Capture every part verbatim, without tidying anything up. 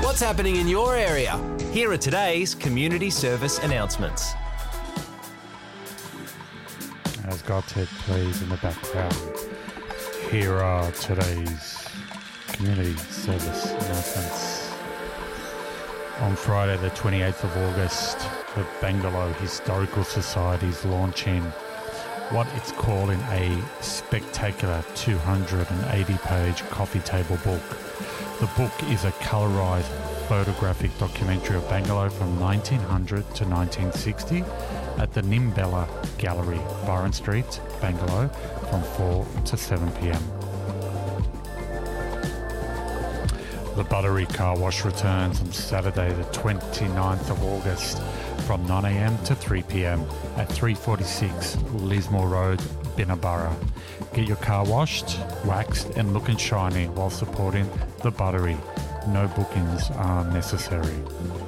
What's happening in your area? Here are today's community service announcements. As Godhead plays in the background, here are today's community service announcements. On Friday the twenty-eighth of August, the Bangalow Historical Society is launching what it's calling a spectacular two hundred eighty page coffee table book. The book is a colourised photographic documentary of Bangalow from nineteen hundred to nineteen sixty at the Nimbella Gallery, Byron Street, Bangalow, from four to seven p m. The Buttery Car Wash returns on Saturday the twenty-ninth of August from nine a m to three p m at three forty-six Lismore Road, Binnaburra. Get your car washed, waxed and looking shiny while supporting the Buttery. No bookings are necessary.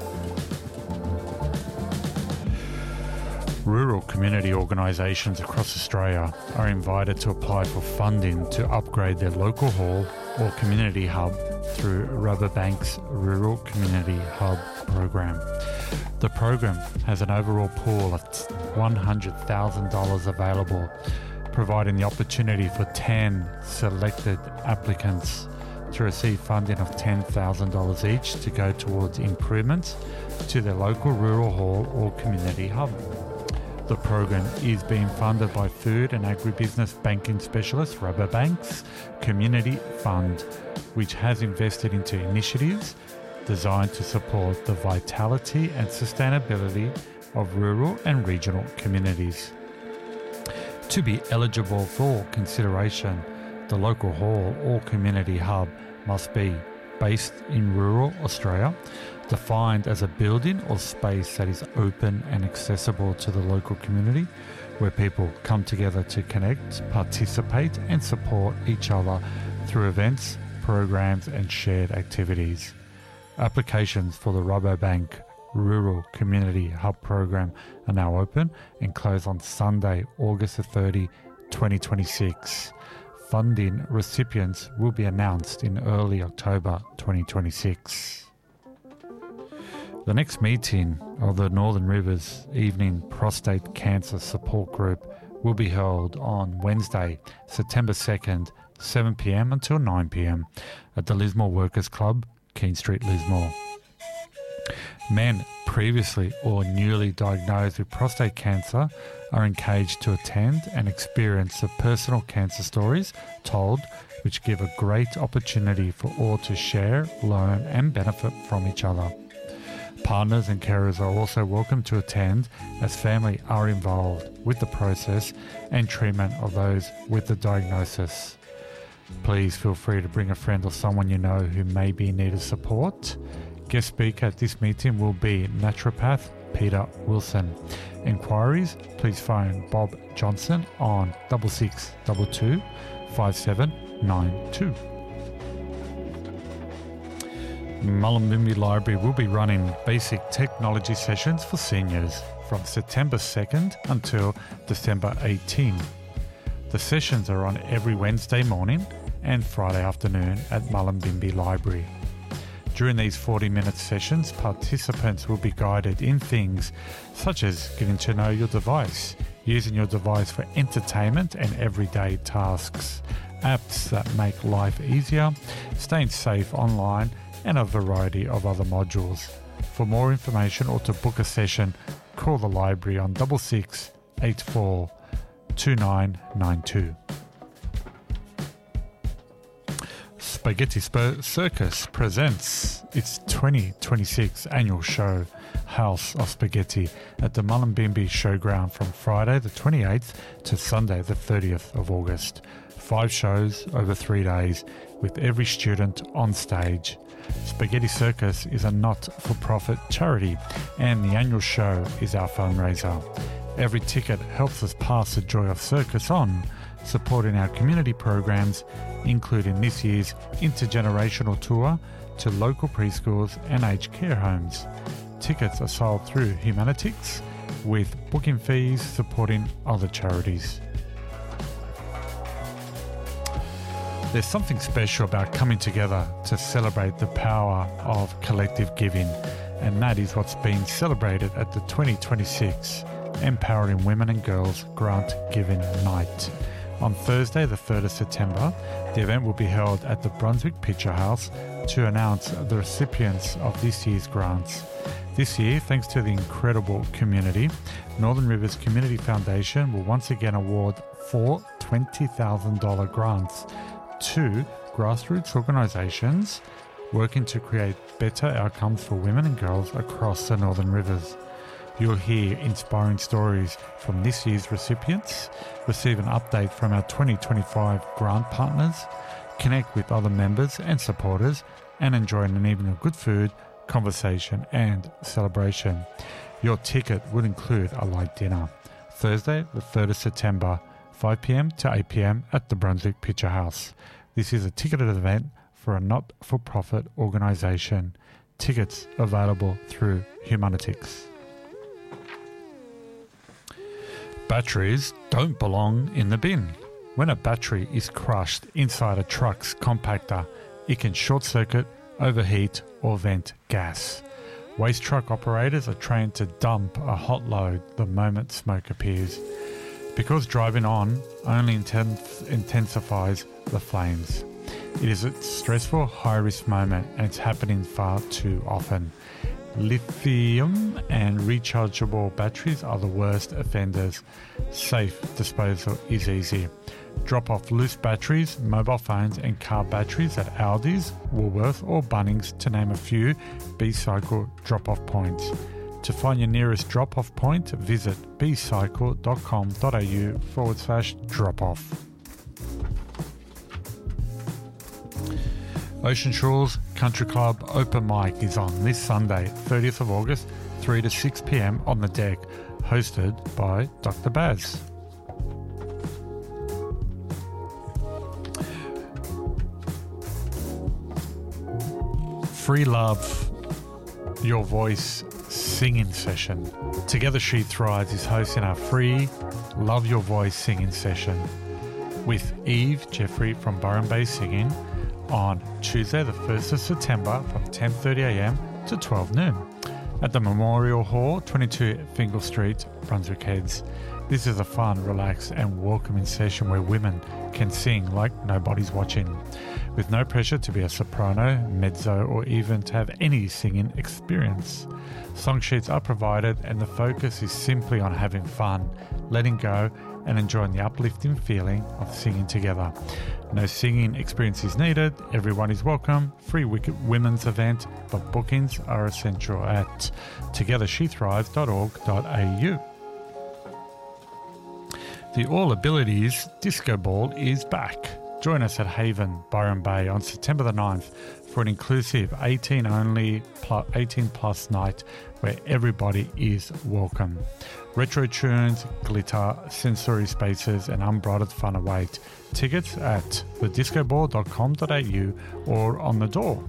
Rural community organisations across Australia are invited to apply for funding to upgrade their local hall or community hub through Rubberbank's Rural Community Hub program. The program has an overall pool of one hundred thousand dollars available, providing the opportunity for ten selected applicants to receive funding of ten thousand dollars each to go towards improvements to their local rural hall or community hub. The program is being funded by food and agribusiness banking specialist Rubberbank's Community Fund, which has invested into initiatives designed to support the vitality and sustainability of rural and regional communities. To be eligible for consideration, the local hall or community hub must be based in rural Australia, defined as a building or space that is open and accessible to the local community, where people come together to connect, participate and support each other through events, programs and shared activities. Applications for the Rubberbank Rural Community Hub program are now open and close on Sunday, August the thirtieth, twenty twenty-six. Funding recipients will be announced in early October twenty twenty-six. The next meeting of the Northern Rivers Evening Prostate Cancer Support Group will be held on Wednesday, September second, seven p m until nine p m at the Lismore Workers Club, Keene Street, Lismore. Men previously or newly diagnosed with prostate cancer are encouraged to attend and experience the personal cancer stories told, which give a great opportunity for all to share, learn and benefit from each other. Partners and carers are also welcome to attend, as family are involved with the process and treatment of those with the diagnosis. Please feel free to bring a friend or someone you know who may be in need of support. Guest speaker at this meeting will be naturopath Peter Wilson. Enquiries, please phone Bob Johnson on six six two two, five seven nine two. Mullumbimby Library will be running basic technology sessions for seniors from September second until December eighteenth. The sessions are on every Wednesday morning and Friday afternoon at Mullumbimby Library. During these forty minute sessions, participants will be guided in things such as getting to know your device, using your device for entertainment and everyday tasks, apps that make life easier, staying safe online, and a variety of other modules. For more information or to book a session, call the library on six six eight four two nine nine two. Spaghetti Sp- Circus presents its twenty twenty-six annual show, House of Spaghetti, at the Mullumbimby Showground from Friday the twenty-eighth to Sunday the thirtieth of August. Five shows over three days with every student on stage. Spaghetti Circus is a not-for-profit charity and the annual show is our fundraiser. Every ticket helps us pass the joy of circus on, supporting our community programs, including this year's intergenerational tour to local preschools and aged care homes. Tickets are sold through Humanitix, with booking fees supporting other charities. There's something special about coming together to celebrate the power of collective giving, and that is what's being celebrated at the twenty twenty-six Empowering Women and Girls Grant Giving Night. On Thursday, the third of September, the event will be held at the Brunswick Picture House to announce the recipients of this year's grants. This year, thanks to the incredible community, Northern Rivers Community Foundation will once again award four twenty thousand dollars grants to grassroots organisations working to create better outcomes for women and girls across the Northern Rivers. You'll hear inspiring stories from this year's recipients, receive an update from our twenty twenty-five grant partners, connect with other members and supporters, and enjoy an evening of good food, conversation and celebration. Your ticket would include a light dinner. Thursday, the third of September, five p.m. to eight p.m. at the Brunswick Picture House. This is a ticketed event for a not-for-profit organisation. Tickets available through Humanitix. Batteries don't belong in the bin. When a battery is crushed inside a truck's compactor, it can short-circuit, overheat or vent gas. Waste truck operators are trained to dump a hot load the moment smoke appears, because driving on only intens- intensifies the flames. It is a stressful, high-risk moment, and it's happening far too often. Lithium and rechargeable batteries are the worst offenders. Safe disposal is easy. Drop off loose batteries, mobile phones and car batteries at Aldi's, Woolworths or Bunnings, to name a few B-Cycle drop-off points. To find your nearest drop-off point, visit bcycle.com.au forward slash drop-off. Ocean Shores Country Club Open Mic is on this Sunday, thirtieth of August, three to six p.m. on the deck, hosted by Doctor Baz. Free Love Your Voice singing session. Together She Thrives is hosting our free Love Your Voice singing session with Eve Jeffrey from Byron Bay Singing on Tuesday the first of September from ten thirty a.m. to twelve noon at the Memorial Hall, twenty-two Fingal Street, Brunswick Heads. This is a fun, relaxed and welcoming session where women can sing like nobody's watching, with no pressure to be a soprano, mezzo or even to have any singing experience. Song sheets are provided and the focus is simply on having fun, letting go and enjoying the uplifting feeling of singing together. No singing experience is needed, everyone is welcome, free women's event, but bookings are essential at together she thrives dot org dot a u. The All Abilities Disco Ball is back. Join us at Haven, Byron Bay on September the ninth for an inclusive eighteen only plus, eighteen plus night where everybody is welcome. Retro tunes, glitter, sensory spaces and unbridled fun await. Tickets at the disco ball dot com dot a u or on the door.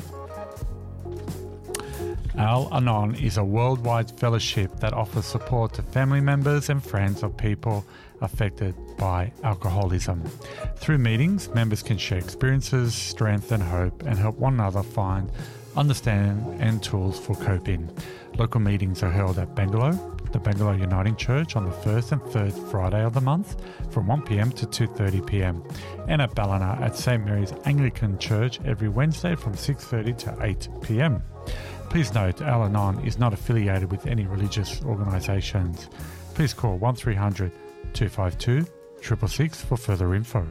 Al-Anon is a worldwide fellowship that offers support to family members and friends of people affected by alcoholism. Through meetings, members can share experiences, strength and hope and help one another find understanding and tools for coping. Local meetings are held at Bangalow, the Bangalow Uniting Church on the first and third Friday of the month from one p.m. to two thirty p.m. and at Ballina at Saint Mary's Anglican Church every Wednesday from six thirty to eight p.m. Please note, Al-Anon is not affiliated with any religious organisations. Please call one three hundred two five two six six six for further info.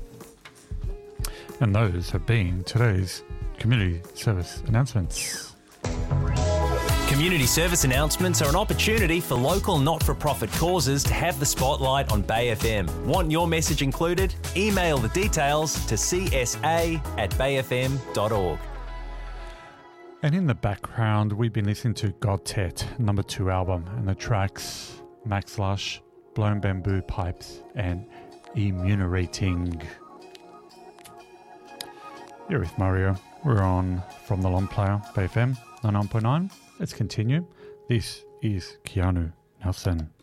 And those have been today's community service announcements. Community service announcements are an opportunity for local not-for-profit causes to have the spotlight on Bay F M. Want your message included? Email the details to c s a at bay f m dot org. And in the background, we've been listening to God Tet, number two album, and the tracks Max Lush, Blown Bamboo Pipes, and Immunerating. You're with Mario. We're on From the Long Player, Bay F M ninety-nine point nine. Let's continue. This is Keanu Nelson.